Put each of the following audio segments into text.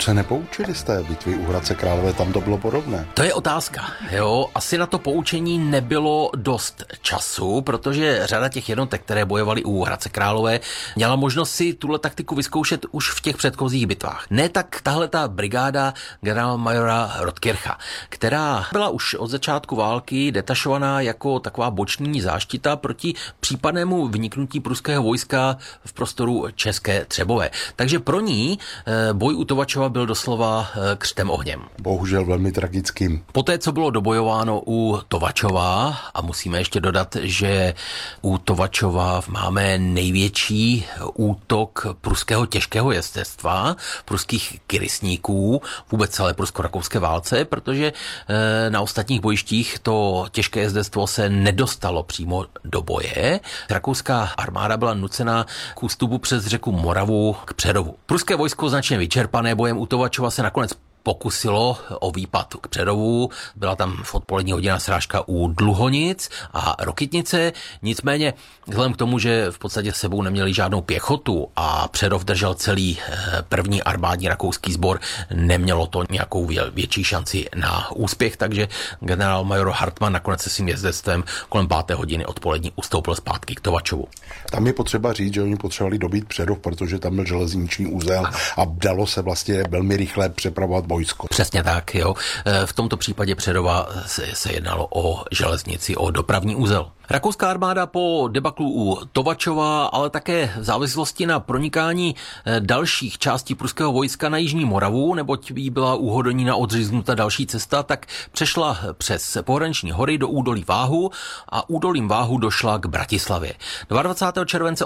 Proč se nepoučili z té bitvy u Hradce Králové, tam to bylo podobné? To je otázka, jo. Asi na to poučení nebylo dost času, protože řada těch jednotek, které bojovaly u Hradce Králové, měla možnost si tuhle taktiku vyzkoušet už v těch předchozích bitvách. Ne tak tahle ta brigáda generálmajora Rotkircha, která byla už od začátku války detašovaná jako taková boční záštita proti případnému vniknutí pruského vojska v prostoru České Třebové. Takže pro ní boj u Tovačova byl doslova křtem ohněm. Bohužel velmi tragickým. Poté, co bylo dobojováno u Tovačova, a musíme ještě dodat, že u Tovačova máme největší útok pruského těžkého jezdectva, pruských kyrysníků, vůbec celé prusko-rakouské válce, protože na ostatních bojištích to těžké jezdectvo se nedostalo přímo do boje. Rakouská armáda byla nucena k ústupu přes řeku Moravu k Přerovu. Pruské vojsko značně vyčerpané bojem u Tovačova se nakonec pokusilo o výpad k Přerovu. Byla tam v odpolední hodina srážka u Dluhonic a Rokytnice. Nicméně, vzhledem k tomu, že v podstatě sebou neměli žádnou pěchotu a Přerov držel celý první armádní rakouský sbor, nemělo to nějakou větší šanci na úspěch, takže generálmajor Hartmann nakonec se svým jezdectvem kolem 5. hodiny odpolední ustoupil zpátky k Tovačovu. Tam je potřeba říct, že oni potřebovali dobít Přerov, protože tam byl železniční úzel a dalo se vlastně velmi rychle přepravovat vojsko. Přesně tak, jo. V tomto případě Přerova se jednalo o železnici, o dopravní úzel. Rakouská armáda po debaklu u Tovačova, ale také v závislosti na pronikání dalších částí pruského vojska na jižní Moravu, neboť jí byla u Hodonína odříznuta další cesta, tak přešla přes pohraniční hory do údolí Váhu a údolím Váhu došla k Bratislavě. 22. července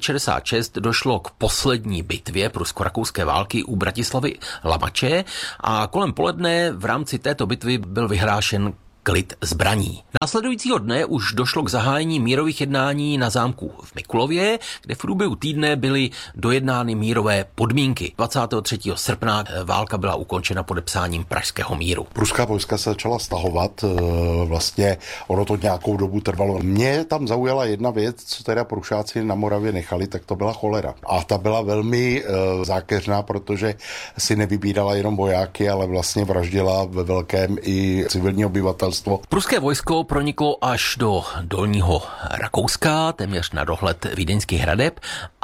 1866 došlo k poslední bitvě prusko-rakouské války u Bratislavy Lamače a kolem poledne v rámci této bitvy byl vyhlášen klid zbraní. Následujícího dne už došlo k zahájení mírových jednání na zámku v Mikulově, kde v průběhu týdne byly dojednány mírové podmínky. 23. srpna válka byla ukončena podepsáním Pražského míru. Pruská vojska se začala stahovat, vlastně ono to nějakou dobu trvalo. Mě tam zaujala jedna věc, co teda Prušáci na Moravě nechali, tak to byla cholera. A ta byla velmi zákeřná, protože si nevybírala jenom vojáky, ale vlastně vraždila ve velkém i civilní obyvatelstvo. Pruské vojsko proniklo až do Dolního Rakouska, téměř na dohled vídeňských hradeb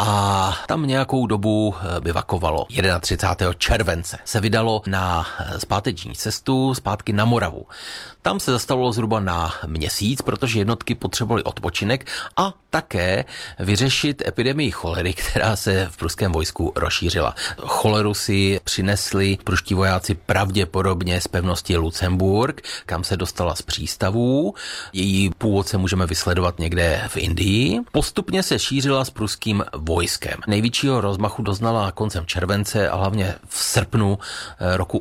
a tam nějakou dobu bivakovalo. 31. července se vydalo na zpáteční cestu zpátky na Moravu. Tam se zastavilo zhruba na měsíc, protože jednotky potřebovaly odpočinek a také vyřešit epidemii cholery, která se v pruském vojsku rozšířila. Choleru si přinesli pruští vojáci pravděpodobně z pevnosti Lucemburk, kam se dostala z přístavů. Její původce můžeme vysledovat někde v Indii. Postupně se šířila s pruským vojskem. Největšího rozmachu doznala koncem července a hlavně v srpnu roku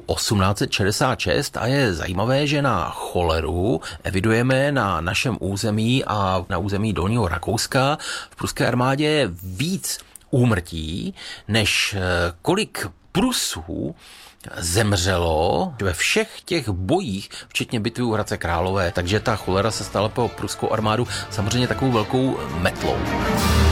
1866 a je zajímavé, že na choleru evidujeme na našem území a na území Dolního Rakouska v pruské armádě víc úmrtí, než kolik Prusů zemřelo ve všech těch bojích, včetně bitvy u Hradce Králové. Takže ta cholera se stala pro pruskou armádu samozřejmě takovou velkou metlou.